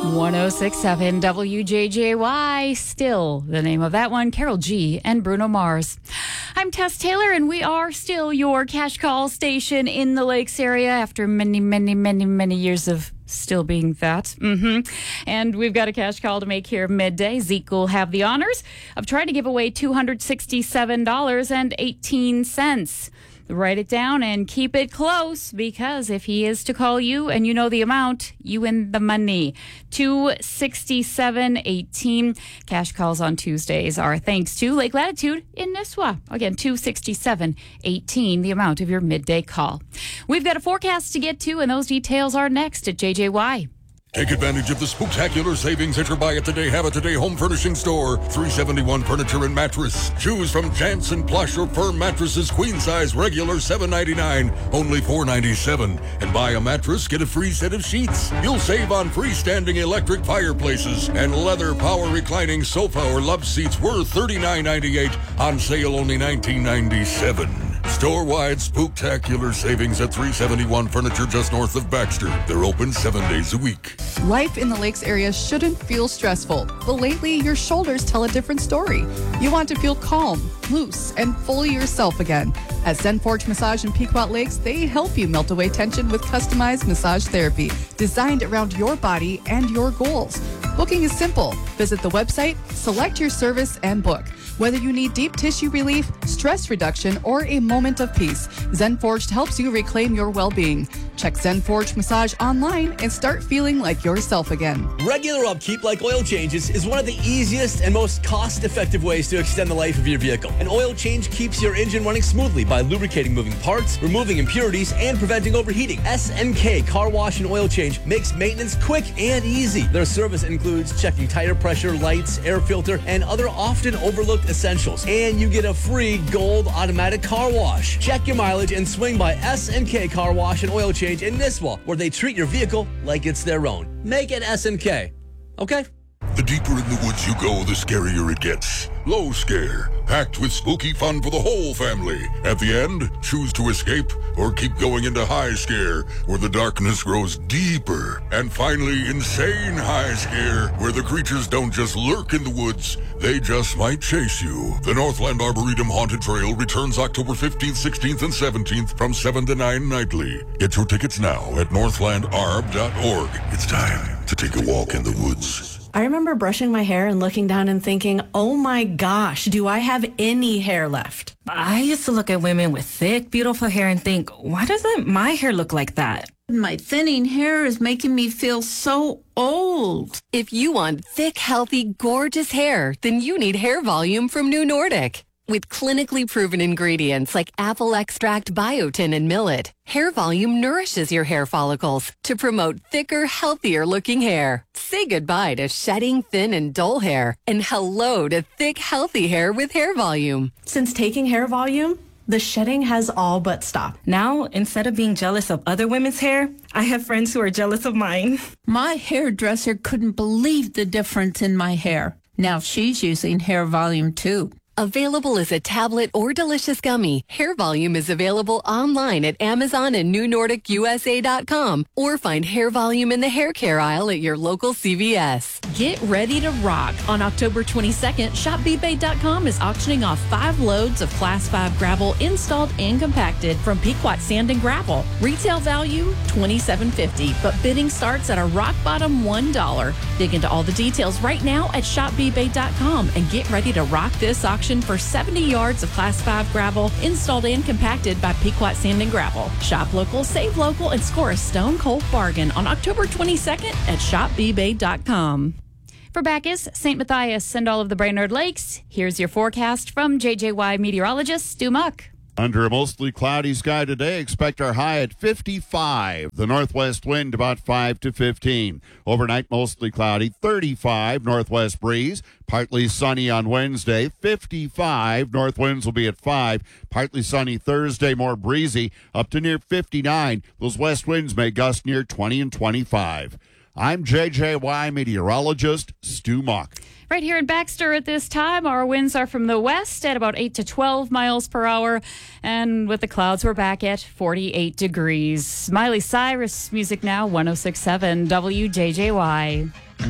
1067 WJJY, still the name of that one, Carol G and Bruno Mars. I'm Tess Taylor, and we are still your cash call station in the Lakes area after many years of still being that. And we've got a cash call to make here midday. Zeke will have the honors of trying to give away $267.18. Write it down and keep it close, because if he is to call you and you know the amount, you win the money. $267.18. Cash calls on Tuesdays are thanks to Lake Latitude in Nisswa. Again, $267.18, the amount of your midday call. We've got a forecast to get to, and those details are next at JJY. Take advantage of the spooktacular savings at your Buy It Today, Have It Today home furnishing store. $371 furniture and mattress. Choose from Jansen plush or firm mattresses, queen size, regular $799, only $497. And buy a mattress, get a free set of sheets. You'll save on freestanding electric fireplaces and leather power reclining sofa or love seats worth $39.98. On sale only $19.97. Store-wide spooktacular savings at 371 Furniture just north of Baxter. They're open 7 days a week. Life in the Lakes area shouldn't feel stressful, but lately your shoulders tell a different story. You want to feel calm, loose, and fully yourself again. At Zen Forge Massage in Pequot Lakes, they help you melt away tension with customized massage therapy designed around your body and your goals. Booking is simple. Visit the website, select your service, and book. Whether you need deep tissue relief, stress reduction, or a moment of peace, Zen Forged helps you reclaim your well-being. Check Zen Forged Massage online and start feeling like yourself again. Regular upkeep like oil changes is one of the easiest and most cost-effective ways to extend the life of your vehicle. An oil change keeps your engine running smoothly by lubricating moving parts, removing impurities, and preventing overheating. SNK Car Wash and Oil Change makes maintenance quick and easy. Their service includes checking tire pressure, lights, air filter, and other often overlooked essentials. And you get a free gold automatic car wash. Check your mileage and swing by SNK Car Wash and Oil Change in Nisswa, where they treat your vehicle like it's their own. Make it SNK. Okay? The deeper in the woods you go, the scarier it gets. Low Scare, packed with spooky fun for the whole family. At the end, choose to escape or keep going into High Scare, where the darkness grows deeper. And finally, Insane High Scare, where the creatures don't just lurk in the woods, they just might chase you. The Northland Arboretum Haunted Trail returns October 15th, 16th, and 17th from 7 to 9 nightly. Get your tickets now at northlandarb.org. It's time to take a walk in the woods. I remember brushing my hair and looking down and thinking, oh my gosh, do I have any hair left? I used to look at women with thick, beautiful hair and think, why doesn't my hair look like that? My thinning hair is making me feel so old. If you want thick, healthy, gorgeous hair, then you need Hair Volume from New Nordic. With clinically proven ingredients like apple extract, biotin, and millet, Hair Volume nourishes your hair follicles to promote thicker, healthier-looking hair. Say goodbye to shedding, thin, and dull hair, and hello to thick, healthy hair with Hair Volume. Since taking Hair Volume, the shedding has all but stopped. Now, instead of being jealous of other women's hair, I have friends who are jealous of mine. My hairdresser couldn't believe the difference in my hair. Now she's using Hair Volume too. Available as a tablet or delicious gummy, Hair Volume is available online at Amazon and NewNordicUSA.com, or find Hair Volume in the hair care aisle at your local CVS. Get ready to rock. On October 22nd, ShopBeBay.com is auctioning off 5 loads of Class 5 gravel installed and compacted from Pequot Sand and Gravel. Retail value, $27.50, but bidding starts at a rock bottom $1. Dig into all the details right now at ShopBeBay.com and get ready to rock this auction for 70 yards of Class 5 gravel installed and compacted by Pequot Sand and Gravel. Shop local, save local, and score a stone cold bargain on October 22nd at ShopBeBay.com. For Bacchus, St. Matthias, and all of the Brainerd Lakes, here's your forecast from JJY meteorologist Stu Muck. Under a mostly cloudy sky today, expect our high at 55. The northwest wind about 5 to 15. Overnight, mostly cloudy, 35. Northwest breeze. Partly sunny on Wednesday, 55. North winds will be at 5. Partly sunny Thursday, more breezy, up to near 59. Those west winds may gust near 20 and 25. I'm JJY meteorologist Stu Muck. Right here in Baxter at this time, our winds are from the west at about 8 to 12 miles per hour. And with the clouds, we're back at 48 degrees. Miley Cyrus music now, 106.7 WJJY.